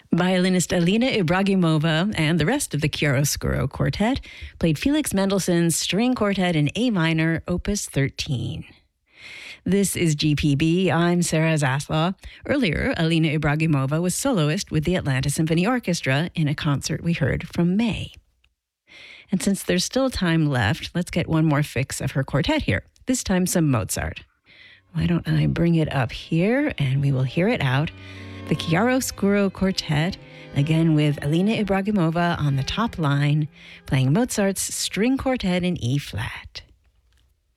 Violinist Alina Ibragimova and the rest of the Chiaroscuro Quartet played Felix Mendelssohn's String Quartet in A minor, Opus 13. This is GPB. I'm Sarah Zaslaw. Earlier, Alina Ibragimova was soloist with the Atlanta Symphony Orchestra in a concert we heard from May. And since there's still time left, let's get one more fix of her quartet here, this time some Mozart. Why don't I bring it up here and we will hear it out. The Chiaroscuro Quartet, again with Alina Ibragimova on the top line, playing Mozart's String Quartet in E-flat.